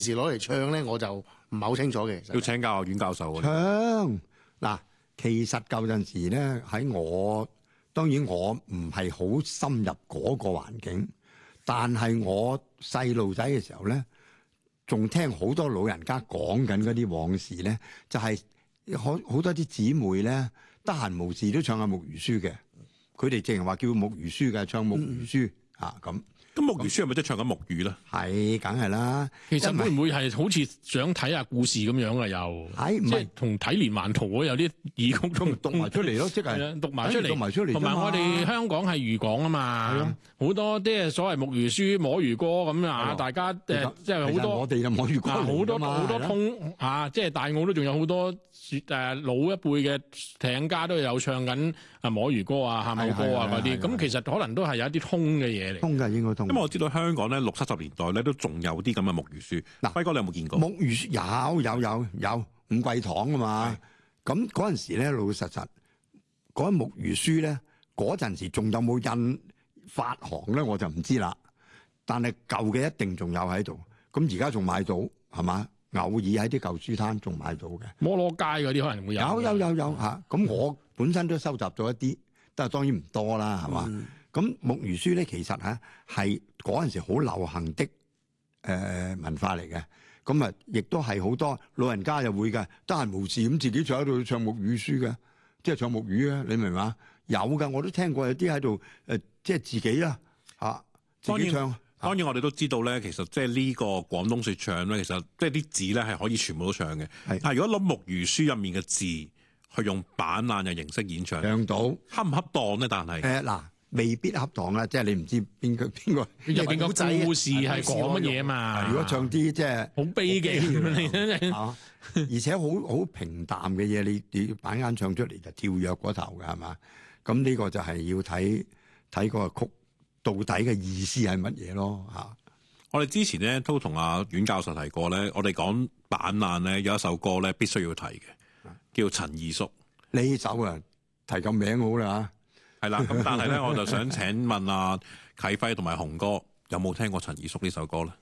時攞嚟唱咧，我就唔係好清楚嘅。其實要請教阮教授。 唱嗱，其實舊陣時咧，當然我唔係好深入嗰個環境，但係我細路仔嘅時候咧，仲聽好多老人家講緊嗰啲往事咧，就係好多啲姊妹咧，得閒無事都唱下木魚書嘅。佢哋淨係話叫木魚書嘅，唱木魚書咁。 咁木魚書係咪即係唱緊木魚咧？ 係，梗係啦。 其實會唔會係好似想睇下故事咁樣啊？又係唔係同睇連環圖有啲異曲同讀埋出嚟咯？即係讀埋出嚟，同埋我哋香港係漁港啊嘛，好多即係所謂木魚書、摸魚歌咁啊！大家即係好多我哋就摸魚歌好多通即係大澳都仲有好多老一輩嘅艇家都有唱緊摸魚歌啊、喊口歌啊嗰啲。咁其實可能都係有一啲通嘅嘢嚟。 通嘅應該通。 因為我知道香港咧60-70年代咧都仲有啲咁嘅木魚書。嗱，輝哥你有冇見過？ 木魚書有五桂堂啊嘛。咁嗰陣時咧，老老實實嗰啲木魚書咧，嗰陣時仲有冇印發行咧，我就唔知啦。但係舊嘅一定仲有喺度。咁而家仲買到係嘛？偶爾喺啲舊書攤仲買到嘅。 摩羅街嗰啲可能會有。 有嚇。咁我本身都收集咗一啲，但係當然唔多啦，係嘛？咁木魚書咧，其實係嗰陣時好流行的文化嚟嘅。咁啊，亦都係好多老人家又會嘅，得閒無事咁自己坐喺度唱木魚書嘅，即係唱木魚啊！你明嘛？有㗎，我都聽過有啲喺度即係自己啦自己唱。 當然我哋都知道咧，其實即係呢個廣東說唱咧，其實即係啲字咧係可以全部都唱嘅。但係如果攞木魚書入面嘅字去用板眼嘅形式演唱， 唱到恰唔恰當咧？但係嗱，未必恰當啦，即係你唔知邊個入邊個故事係講乜嘢嘛？ 如果唱啲即係好悲嘅咁而且好平淡嘅嘢，你板眼唱出嚟就跳躍嗰頭嘅係嘛？咁呢個就係要睇嗰個曲到底嘅意思係乜嘢咯嚇。 我哋之前咧都同阿阮教授提過咧，我哋講板眼咧有一首歌咧必須要提嘅，叫陳二叔。 呢首提個名好啦係啦，咁但係咧我就想請問阿啟輝同埋雄哥有冇聽過陳二叔呢首歌咧？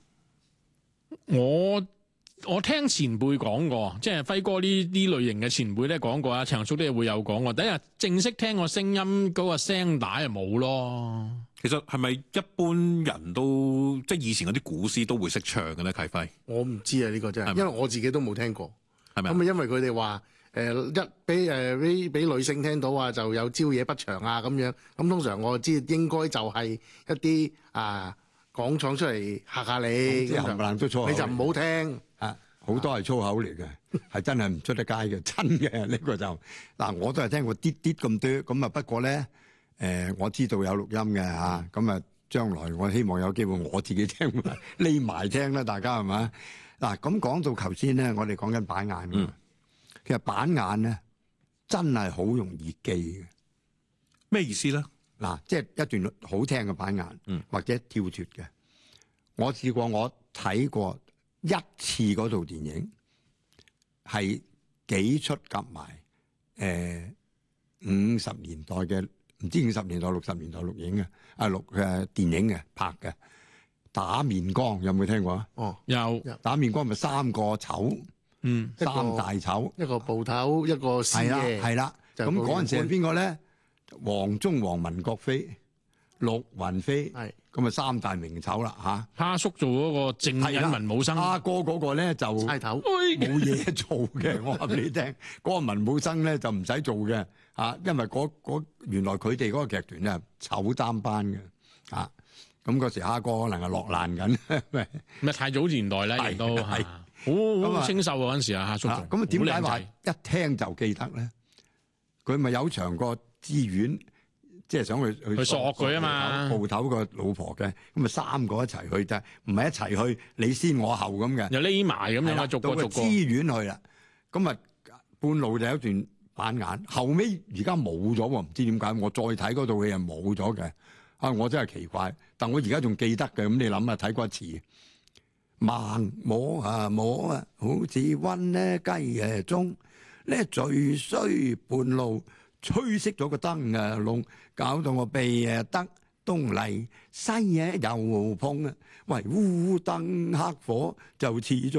我聽前輩講過，即係輝哥呢類型嘅前輩咧講過啊，長叔都會有講過。第一日正式聽個聲音嗰個聲帶就冇咯。 其實係咪一般人都即係以前嗰啲古詩都會識唱嘅咧？啟輝， 我唔知啊，呢個真係，因為我自己都冇聽過， 係咪？ 咁啊，因為佢哋話俾女性聽到話就有朝野不祥啊咁樣，咁通常我知應該就係一啲講廠出嚟嚇下你， 即係冚唪唥都粗口， 你就唔好聽好多係粗口嚟嘅，係真係唔出得街嘅，真嘅呢個就嗱，我都係聽過啲咁多，咁啊不過咧我知道有錄音嘅嚇，咁啊將來我希望有機會我自己聽匿埋聽啦，大家係嘛？嗱，咁講到頭先咧，我哋講緊板眼其實板眼咧真係好容易記嘅。 咩意思咧？ 嗱，即係一段好聽嘅板眼，或者跳脫嘅。我試過，我睇過一次嗰套電影，係幾出夾埋50年代嘅，唔知50年代60年代錄影嘅電影嘅拍嘅打面光，有冇聽過啊？ 哦， 有打面光咪三個丑，三大丑， 一個部頭，一個師爺， 係啦。咁嗰陣時係邊個咧？黃宗黃、文國飛、陸雲飛，咁啊三大名丑啦嚇。 蝦叔做嗰個正印文武生， 蝦哥嗰個咧就差頭冇嘢做嘅。我話俾你聽，嗰個文武生咧就唔使做嘅嚇，因為原來佢哋嗰個劇團咧丑擔班嘅嚇。咁嗰時蝦哥可能係落難緊， 咪太早年代咧，亦都係好清秀嗰陣時啊，蝦叔做。 咁啊點解話一聽就記得咧？佢咪有場個資源，即係想去索佢啊嘛， 鋪頭個老婆嘅，咁啊三個一齊去啫，唔係一齊去你先我後咁嘅， 又匿埋咁樣啊，逐個東嚟，西嘢又碰啊！喂，烏燈黑火就似咗。